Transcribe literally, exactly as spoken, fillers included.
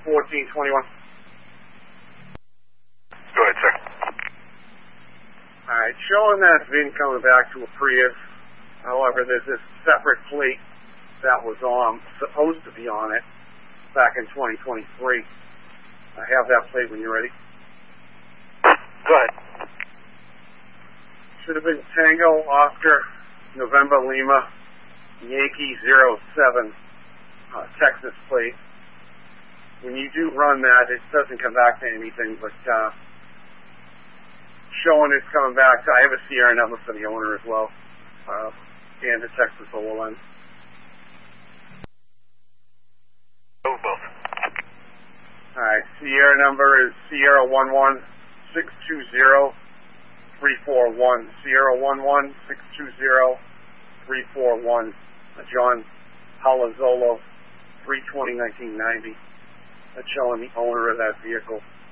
fourteen twenty-one. Go ahead, sir. Alright, showing that V I N coming back to a Prius. However, there's this separate plate that was on, supposed to be on it, back in twenty twenty-three. I have that plate when you're ready. Go ahead. Should have been Tango, Oscar, November, Lima, Yankee zero seven, uh, Texas plate. When you do run that, it doesn't come back to anything, but uh, showing it's coming back. I have a Sierra number for the owner as well, uh, and the Texas Overland. Oh, both. All right, Sierra number is Sierra one one six two zero three four one. Sierra one one six two zero three four one. John Palazzolo, three twenty nineteen ninety. That's showing the owner of that vehicle.